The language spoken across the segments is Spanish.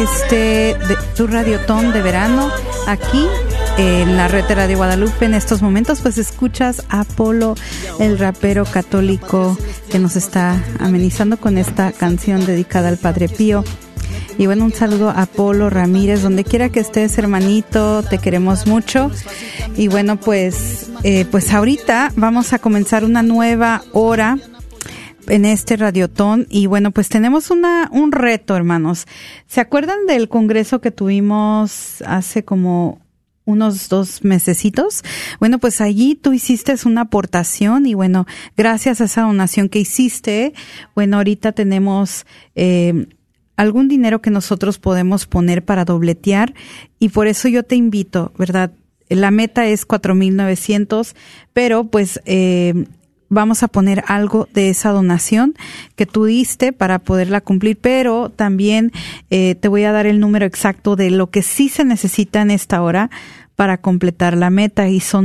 de tu radiotón de verano aquí en la red de Radio Guadalupe. En estos momentos pues escuchas a Apolo, el rapero católico, que nos está amenizando con esta canción dedicada al Padre Pío. Y bueno, un saludo a Apolo Ramírez, donde quiera que estés, hermanito, te queremos mucho. Y bueno, pues ahorita vamos a comenzar una nueva hora en este radiotón. Y bueno, pues tenemos un reto, hermanos. ¿Se acuerdan del congreso que tuvimos hace como unos 2 mesecitos? Bueno, pues allí tú hiciste una aportación y bueno, gracias a esa donación que hiciste, bueno, ahorita tenemos algún dinero que nosotros podemos poner para dobletear, y por eso yo te invito, ¿verdad? La meta es 4,900, pero pues vamos a poner algo de esa donación que tú diste para poderla cumplir, pero también te voy a dar el número exacto de lo que sí se necesita en esta hora para completar la meta, y son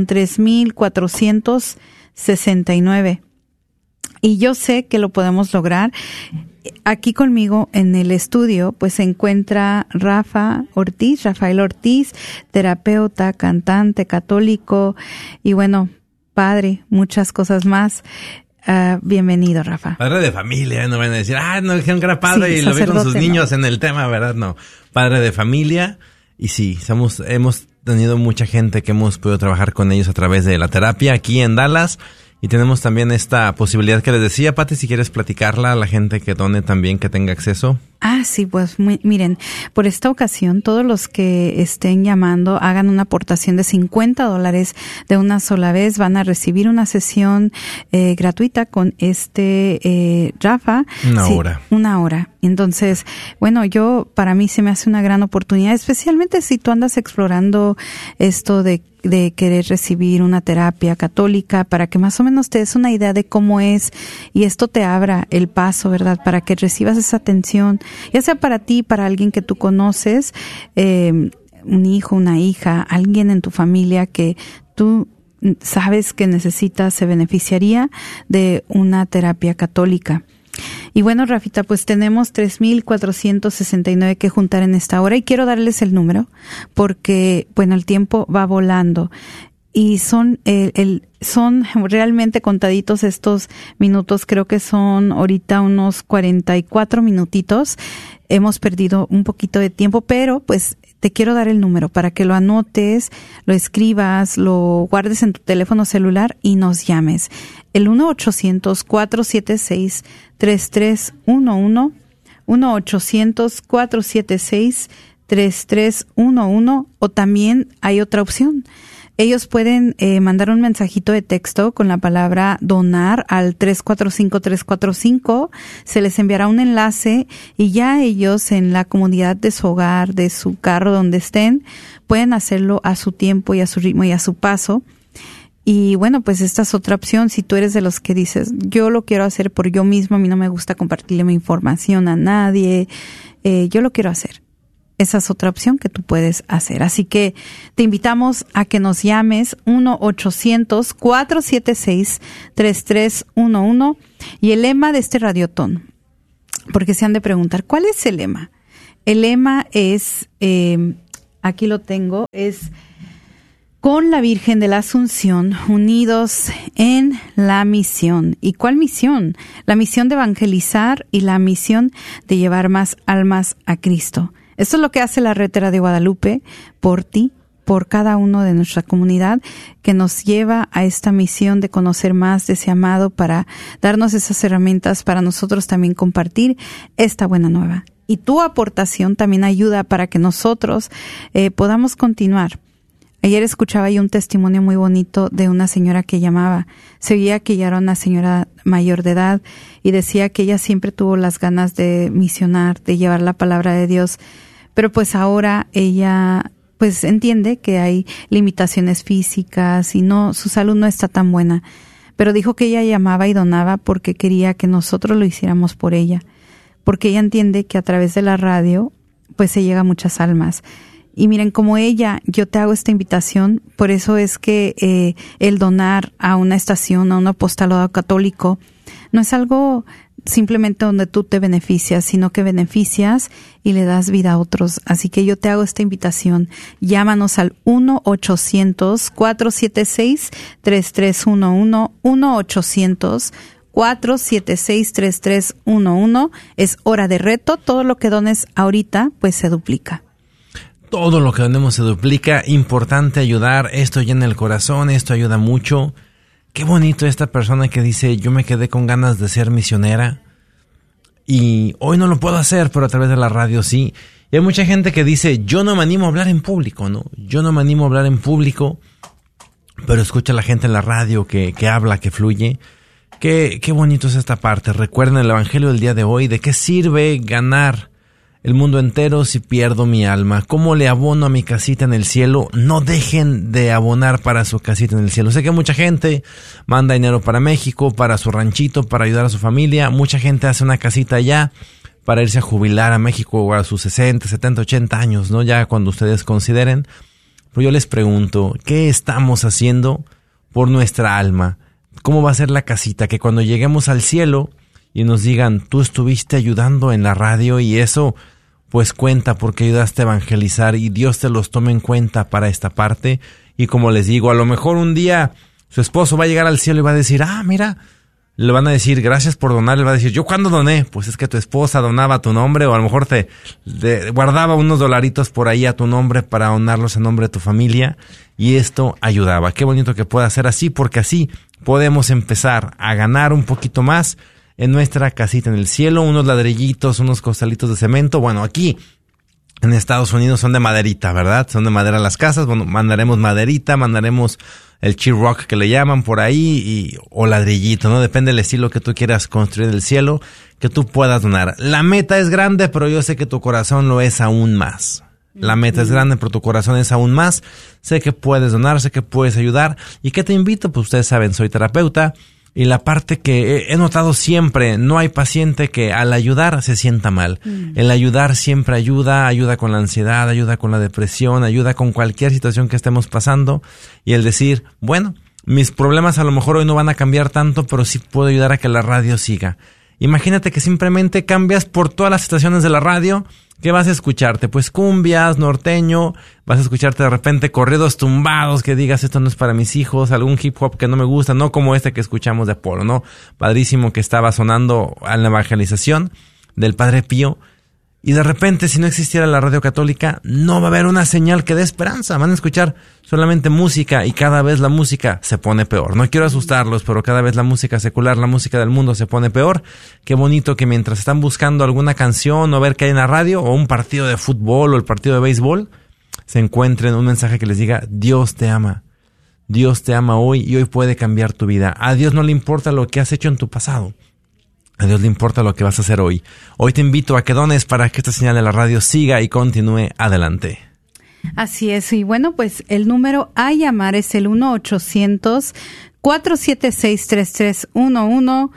3,469. Y yo sé que lo podemos lograr. Aquí conmigo en el estudio pues se encuentra Rafael Ortiz, terapeuta, cantante, católico y bueno, padre, muchas cosas más. Bienvenido, Rafa. Padre de familia, no van a decir, no dijeron que era padre, sí, y lo vi con sus niños en el tema, ¿verdad? No, padre de familia. Y sí, hemos tenido mucha gente que hemos podido trabajar con ellos a través de la terapia aquí en Dallas. Y tenemos también esta posibilidad que les decía, Pati, si quieres platicarla a la gente que done también, que tenga acceso. Sí, pues miren, por esta ocasión, todos los que estén llamando, hagan una aportación de $50 de una sola vez, van a recibir una sesión gratuita con Rafa. Una hora. Entonces, bueno, para mí se me hace una gran oportunidad, especialmente si tú andas explorando esto de querer recibir una terapia católica, para que más o menos te des una idea de cómo es, y esto te abra el paso, ¿verdad? Para que recibas esa atención, ya sea para ti, para alguien que tú conoces, un hijo, una hija, alguien en tu familia que tú sabes que necesita, se beneficiaría de una terapia católica. Y bueno, Rafita, pues tenemos 3,469 que juntar en esta hora, y quiero darles el número porque, bueno, el tiempo va volando y son realmente contaditos estos minutos. Creo que son ahorita unos 44 minutitos. Hemos perdido un poquito de tiempo, pero pues te quiero dar el número para que lo anotes, lo escribas, lo guardes en tu teléfono celular y nos llames. El 1-800-476-3311, 1-800-476-3311, o también hay otra opción. Ellos pueden mandar un mensajito de texto con la palabra donar al 345-345. Se les enviará un enlace y ya ellos en la comodidad de su hogar, de su carro, donde estén, pueden hacerlo a su tiempo y a su ritmo y a su paso. Y bueno, pues esta es otra opción. Si tú eres de los que dices, yo lo quiero hacer por yo mismo, a mí no me gusta compartirle mi información a nadie, yo lo quiero hacer. Esa es otra opción que tú puedes hacer. Así que te invitamos a que nos llames 1-800-476-3311. Y el lema de este radiotón, porque se han de preguntar, ¿cuál es el lema? El lema es, aquí lo tengo, es con la Virgen de la Asunción, unidos en la misión. ¿Y cuál misión? La misión de evangelizar y la misión de llevar más almas a Cristo. Esto es lo que hace la Red de Radio Guadalupe por ti, por cada uno de nuestra comunidad, que nos lleva a esta misión de conocer más de ese amado, para darnos esas herramientas para nosotros también compartir esta buena nueva. Y tu aportación también ayuda para que nosotros podamos continuar. Ayer escuchaba yo un testimonio muy bonito de una señora que llamaba. Se oía que ella era una señora mayor de edad y decía que ella siempre tuvo las ganas de misionar, de llevar la palabra de Dios, pero pues ahora ella pues entiende que hay limitaciones físicas y su salud no está tan buena, pero dijo que ella llamaba y donaba porque quería que nosotros lo hiciéramos por ella, porque ella entiende que a través de la radio pues se llega a muchas almas. Y miren, como ella, yo te hago esta invitación, por eso es que el donar a una estación, a un apostolado católico, no es algo simplemente donde tú te beneficias, sino que beneficias y le das vida a otros. Así que yo te hago esta invitación. Llámanos al 1-800-476-3311, 1-800-476-3311. Es hora de reto. Todo lo que dones ahorita, pues se duplica. Todo lo que donemos se duplica. Importante ayudar. Esto llena el corazón. Esto ayuda mucho. Qué bonito esta persona que dice, yo me quedé con ganas de ser misionera y hoy no lo puedo hacer, pero a través de la radio sí. Y hay mucha gente que dice, yo no me animo a hablar en público, ¿no? Yo no me animo a hablar en público, pero escucha a la gente en la radio que habla, que fluye. Qué bonito es esta parte. Recuerden el evangelio del día de hoy. ¿De qué sirve ganar el mundo entero si pierdo mi alma? ¿Cómo le abono a mi casita en el cielo? No dejen de abonar para su casita en el cielo. Sé que mucha gente manda dinero para México, para su ranchito, para ayudar a su familia. Mucha gente hace una casita allá para irse a jubilar a México o a sus 60, 70, 80 años, ¿no? Ya cuando ustedes consideren. Pero yo les pregunto, ¿qué estamos haciendo por nuestra alma? ¿Cómo va a ser la casita? Que cuando lleguemos al cielo y nos digan, tú estuviste ayudando en la radio y eso pues cuenta porque ayudaste a evangelizar y Dios te los tome en cuenta para esta parte. Y como les digo, a lo mejor un día su esposo va a llegar al cielo y va a decir, mira, le van a decir, gracias por donar. Le va a decir, ¿yo cuándo doné? Pues es que tu esposa donaba a tu nombre, o a lo mejor te guardaba unos dolaritos por ahí a tu nombre para donarlos en nombre de tu familia, y esto ayudaba. Qué bonito que pueda ser así, porque así podemos empezar a ganar un poquito más en nuestra casita en el cielo, unos ladrillitos, unos costalitos de cemento. Bueno, aquí en Estados Unidos son de maderita, ¿verdad? Son de madera las casas. Bueno, mandaremos maderita, mandaremos el sheetrock que le llaman por ahí, o ladrillito, ¿no? Depende del estilo que tú quieras construir del cielo, que tú puedas donar. La meta es grande, pero yo sé que tu corazón lo es aún más. La meta es grande, pero tu corazón es aún más. Sé que puedes donar, sé que puedes ayudar. ¿Y qué te invito? Pues ustedes saben, soy terapeuta. Y la parte que he notado siempre, no hay paciente que al ayudar se sienta mal. El ayudar siempre ayuda con la ansiedad, ayuda con la depresión, ayuda con cualquier situación que estemos pasando. Y el decir, bueno, mis problemas a lo mejor hoy no van a cambiar tanto, pero sí puedo ayudar a que la radio siga. Imagínate que simplemente cambias por todas las estaciones de la radio. ¿Qué vas a escucharte? Pues cumbias, norteño, vas a escucharte de repente corridos tumbados que digas, esto no es para mis hijos, algún hip hop que no me gusta, no como este que escuchamos de Apolo, ¿no? Padrísimo que estaba sonando en la evangelización del Padre Pío. Y de repente, si no existiera la radio católica, no va a haber una señal que dé esperanza. Van a escuchar solamente música y cada vez la música se pone peor. No quiero asustarlos, pero cada vez la música secular, la música del mundo se pone peor. Qué bonito que mientras están buscando alguna canción o ver qué hay en la radio, o un partido de fútbol o el partido de béisbol, se encuentren un mensaje que les diga, Dios te ama. Dios te ama hoy y hoy puede cambiar tu vida. A Dios no le importa lo que has hecho en tu pasado. A Dios le importa lo que vas a hacer hoy. Hoy te invito a que dones para que esta señal de la radio siga y continúe adelante. Así es. Y bueno, pues el número a llamar es el 1-800-476-3311,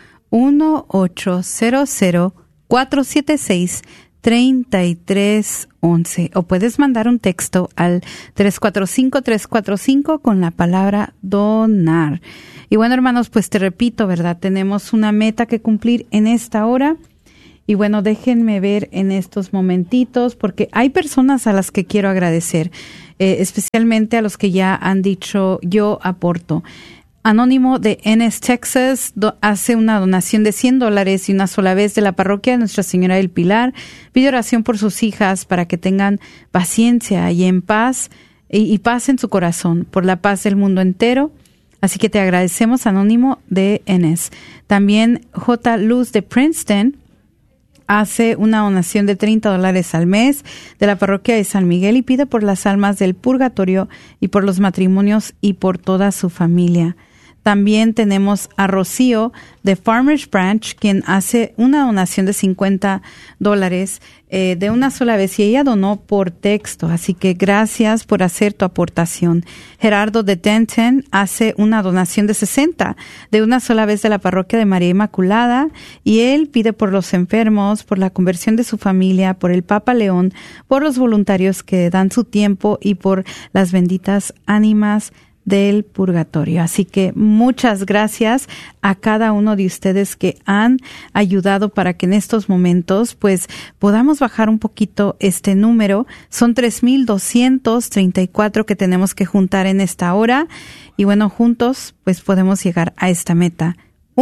1-800-476-3311. O puedes mandar un texto al 345-345 con la palabra donar. Y bueno, hermanos, pues te repito, ¿verdad? Tenemos una meta que cumplir en esta hora. Y bueno, déjenme ver en estos momentitos, porque hay personas a las que quiero agradecer, especialmente a los que ya han dicho, yo aporto. Anónimo de Ennis, Texas, hace una donación de $100 y una sola vez de la parroquia de Nuestra Señora del Pilar. Pide oración por sus hijas para que tengan paciencia y en paz, y paz en su corazón, por la paz del mundo entero. Así que te agradecemos, Anónimo de Ennis. También J. Luz de Princeton hace una donación de $30 al mes de la parroquia de San Miguel y pide por las almas del purgatorio y por los matrimonios y por toda su familia. También tenemos a Rocío de Farmers Branch, quien hace una donación de $50 de una sola vez, y ella donó por texto, así que gracias por hacer tu aportación. Gerardo de Denton hace una donación de $60 de una sola vez de la parroquia de María Inmaculada, y él pide por los enfermos, por la conversión de su familia, por el Papa León, por los voluntarios que dan su tiempo y por las benditas ánimas del purgatorio. Así que muchas gracias a cada uno de ustedes que han ayudado para que en estos momentos pues podamos bajar un poquito este número. Son 3,234 que tenemos que juntar en esta hora y bueno, juntos pues podemos llegar a esta meta.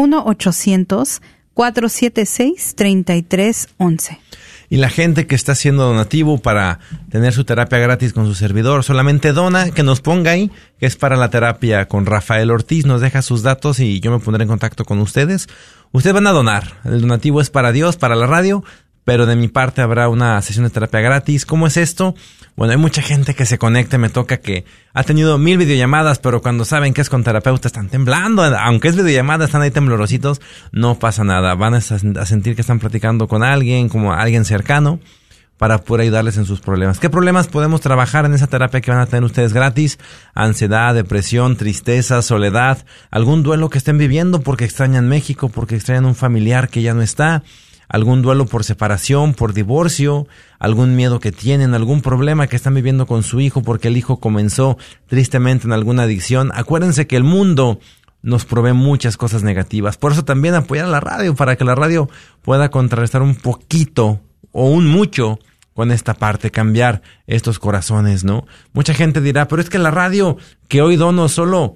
1-800-476-3311. Y la gente que está haciendo donativo para tener su terapia gratis con su servidor, solamente dona, que nos ponga ahí, que es para la terapia con Rafael Ortiz, nos deja sus datos y yo me pondré en contacto con ustedes. Ustedes van a donar, el donativo es para Dios, para la radio, pero de mi parte habrá una sesión de terapia gratis. ¿Cómo es esto? Bueno, hay mucha gente que se conecta, me toca que ha tenido 1000 videollamadas, pero cuando saben que es con terapeuta están temblando, aunque es videollamada, están ahí temblorositos, no pasa nada, van a sentir que están platicando con alguien, como alguien cercano, para poder ayudarles en sus problemas. ¿Qué problemas podemos trabajar en esa terapia que van a tener ustedes gratis? Ansiedad, depresión, tristeza, soledad, algún duelo que estén viviendo porque extrañan México, porque extrañan un familiar que ya no está, algún duelo por separación, por divorcio, algún miedo que tienen, algún problema que están viviendo con su hijo porque el hijo comenzó tristemente en alguna adicción. Acuérdense que el mundo nos provee muchas cosas negativas. Por eso también apoyar a la radio, para que la radio pueda contrarrestar un poquito o un mucho con esta parte, cambiar estos corazones, ¿no? Mucha gente dirá, pero es que la radio que hoy dono solo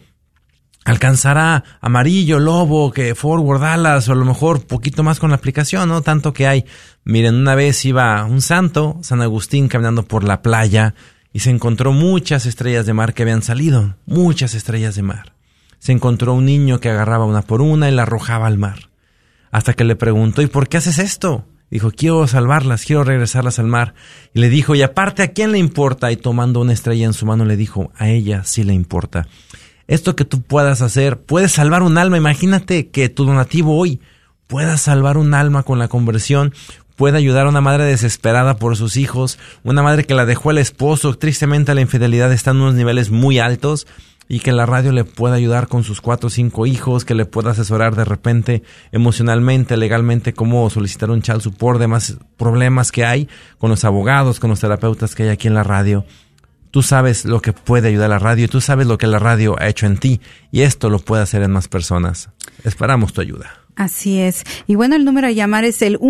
alcanzará Amarillo, Lobo, que Forward, Dallas, o a lo mejor poquito más con la aplicación, ¿no? Tanto que hay. Miren, una vez iba un santo, San Agustín, caminando por la playa y se encontró muchas estrellas de mar que habían salido, muchas estrellas de mar. Se encontró un niño que agarraba una por una y la arrojaba al mar. Hasta que le preguntó, ¿y por qué haces esto? Dijo, quiero salvarlas, quiero regresarlas al mar. Y le dijo, y aparte, ¿a quién le importa? Y tomando una estrella en su mano le dijo, a ella sí le importa. Esto que tú puedas hacer, puedes salvar un alma. Imagínate que tu donativo hoy pueda salvar un alma con la conversión, puede ayudar a una madre desesperada por sus hijos, una madre que la dejó el esposo, tristemente la infidelidad está en unos niveles muy altos, y que la radio le pueda ayudar con sus 4 o 5 hijos, que le pueda asesorar de repente emocionalmente, legalmente, cómo solicitar un child support, demás problemas que hay con los abogados, con los terapeutas que hay aquí en la radio. Tú sabes lo que puede ayudar a la radio y tú sabes lo que la radio ha hecho en ti y esto lo puede hacer en más personas. Esperamos tu ayuda. Así es. Y bueno, el número a llamar es el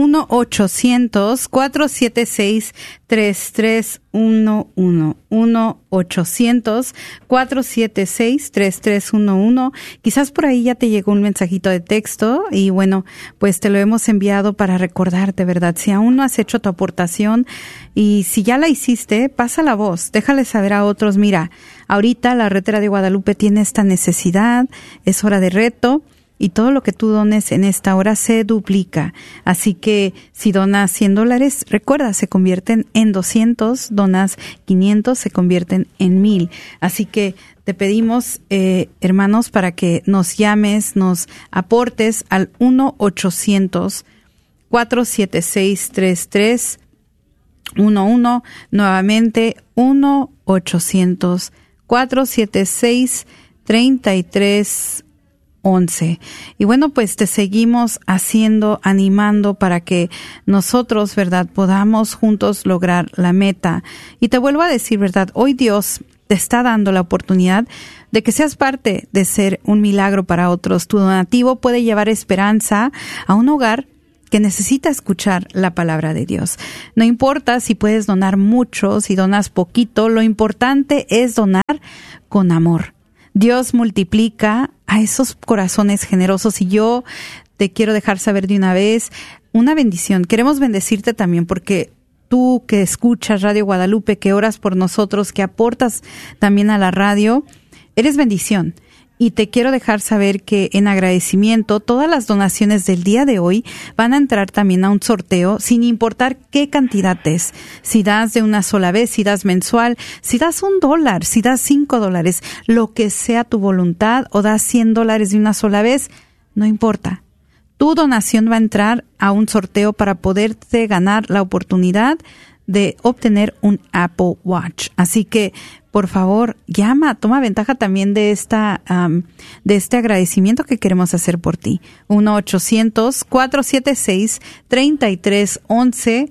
1-800-476-3311. 1-800-476-3311. Quizás por ahí ya te llegó un mensajito de texto y bueno, pues te lo hemos enviado para recordarte, ¿verdad? Si aún no has hecho tu aportación y si ya la hiciste, pasa la voz, déjale saber a otros, mira, ahorita la Red Radio Guadalupe tiene esta necesidad, es hora de reto. Y todo lo que tú dones en esta hora se duplica. Así que si donas $100, recuerda, se convierten en 200, donas 500, se convierten en 1000. Así que te pedimos, hermanos, para que nos llames, nos aportes al 1-800-476-3311. Nuevamente, 1-800-476-3311. Y bueno, pues te seguimos animando para que nosotros, ¿verdad?, podamos juntos lograr la meta. Y te vuelvo a decir, ¿verdad?, hoy Dios te está dando la oportunidad de que seas parte de ser un milagro para otros. Tu donativo puede llevar esperanza a un hogar que necesita escuchar la palabra de Dios. No importa si puedes donar mucho, si donas poquito, lo importante es donar con amor. Dios multiplica a esos corazones generosos y yo te quiero dejar saber de una vez una bendición. Queremos bendecirte también porque tú que escuchas Radio Guadalupe, que oras por nosotros, que aportas también a la radio, eres bendición. Y te quiero dejar saber que en agradecimiento todas las donaciones del día de hoy van a entrar también a un sorteo sin importar qué cantidad es. Si das de una sola vez, si das mensual, si das $1, si das $5, lo que sea tu voluntad o das $100 de una sola vez, no importa. Tu donación va a entrar a un sorteo para poderte ganar la oportunidad de obtener un Apple Watch. Así que, por favor, llama, toma ventaja también de este agradecimiento que queremos hacer por ti. 1-800-476-3311,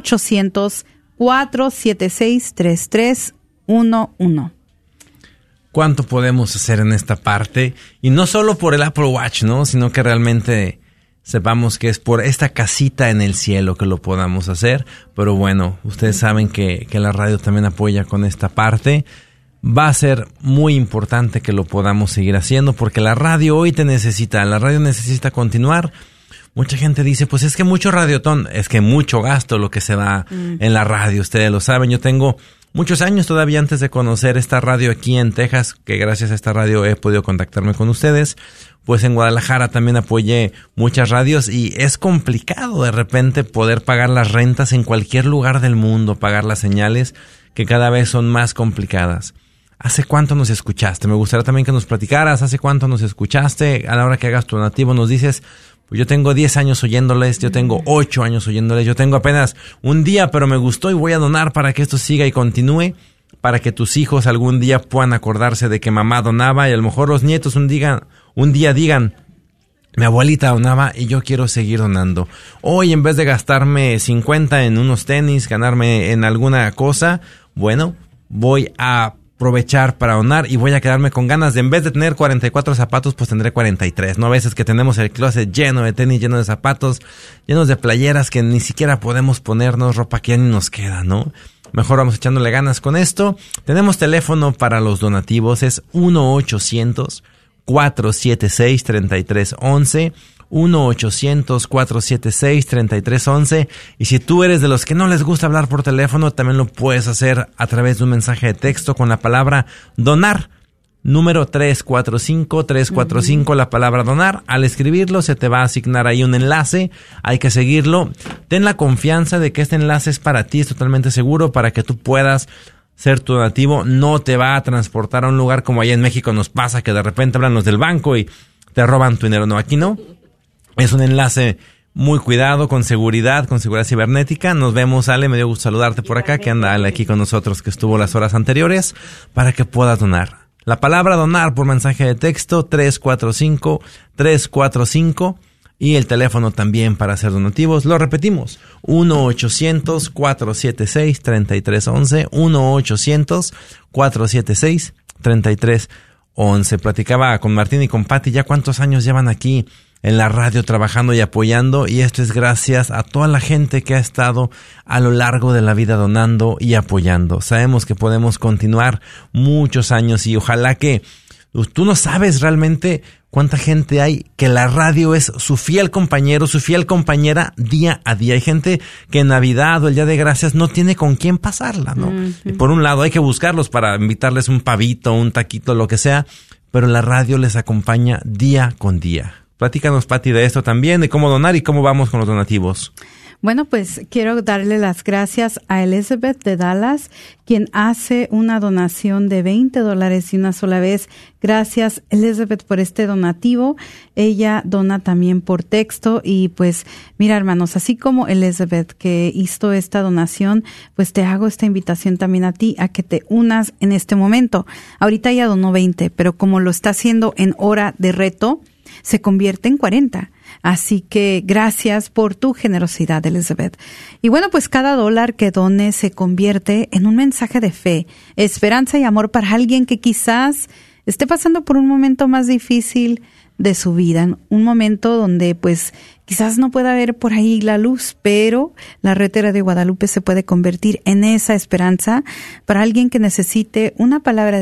1-800-476-3311. cuánto podemos hacer en esta parte. Y no solo por el Apple Watch, ¿no? Sino que realmente sepamos que es por esta casita en el cielo que lo podamos hacer. Pero bueno, ustedes saben que la radio también apoya con esta parte. Va a ser muy importante que lo podamos seguir haciendo porque la radio hoy te necesita. La radio necesita continuar. Mucha gente dice, pues es que mucho radiotón, es que mucho gasto lo que se da en la radio. Ustedes lo saben, yo tengo muchos años todavía antes de conocer esta radio aquí en Texas, que gracias a esta radio he podido contactarme con ustedes. Pues en Guadalajara también apoyé muchas radios y es complicado de repente poder pagar las rentas en cualquier lugar del mundo, pagar las señales que cada vez son más complicadas. ¿Hace cuánto nos escuchaste? Me gustaría también que nos platicaras. ¿Hace cuánto nos escuchaste? A la hora que hagas tu donativo nos dices, pues yo tengo 10 años oyéndoles, yo tengo 8 años oyéndoles, yo tengo apenas un día, pero me gustó y voy a donar para que esto siga y continúe, para que tus hijos algún día puedan acordarse de que mamá donaba y a lo mejor los nietos un día digan, mi abuelita donaba y yo quiero seguir donando. Hoy en vez de gastarme 50 en unos tenis, ganarme en alguna cosa, bueno, voy a aprovechar para donar y voy a quedarme con ganas de, en vez de tener 44 zapatos, pues tendré 43, ¿no? A veces que tenemos el closet lleno de tenis, lleno de zapatos, llenos de playeras que ni siquiera podemos ponernos, ropa que ya ni nos queda, ¿no? Mejor vamos echándole ganas con esto. Tenemos teléfono para los donativos, es 1-800-476-3311, 1-800-476-3311. Y si tú eres de los que no les gusta hablar por teléfono, también lo puedes hacer a través de un mensaje de texto con la palabra donar. Número 345, la palabra donar. Al escribirlo se te va a asignar ahí un enlace. Hay que seguirlo. Ten la confianza de que este enlace es para ti, es totalmente seguro para que tú puedas ser tu donativo. No te va a transportar a un lugar como allá en México nos pasa, que de repente hablan los del banco y te roban tu dinero. No, aquí no. Es un enlace muy cuidado, con seguridad cibernética. Nos vemos, Ale, me dio gusto saludarte por acá, que anda Ale aquí con nosotros, que estuvo las horas anteriores, para que puedas donar. La palabra donar por mensaje de texto, 345 y el teléfono también para hacer donativos. Lo repetimos, 1-800-476-3311, 1-800-476-3311. Platicaba con Martín y con Pati, ya cuántos años llevan aquí en la radio trabajando y apoyando, y esto es gracias a toda la gente que ha estado a lo largo de la vida donando y apoyando. Sabemos que podemos continuar muchos años y ojalá que tú no sabes realmente cuánta gente hay que la radio es su fiel compañero, su fiel compañera día a día. Hay gente que en Navidad o el Día de Gracias no tiene con quién pasarla, ¿no? Y por un lado hay que buscarlos para invitarles un pavito, un taquito, lo que sea, pero la radio les acompaña día con día. Platícanos, Pati, de esto también, de cómo donar y cómo vamos con los donativos. Bueno, pues quiero darle las gracias a Elizabeth de Dallas, quien hace una donación de $20 y una sola vez. Gracias, Elizabeth, por este donativo. Ella dona también por texto y pues mira, hermanos, así como Elizabeth que hizo esta donación, pues te hago esta invitación también a ti a que te unas en este momento. Ahorita ella donó 20, pero como lo está haciendo en hora de reto, se convierte en 40. Así que gracias por tu generosidad, Elizabeth. Y bueno, pues cada dólar que dones se convierte en un mensaje de fe, esperanza y amor para alguien que quizás esté pasando por un momento más difícil de su vida, un momento donde pues quizás no pueda ver por ahí la luz, pero la Retera de Guadalupe se puede convertir en esa esperanza para alguien que necesite una palabra de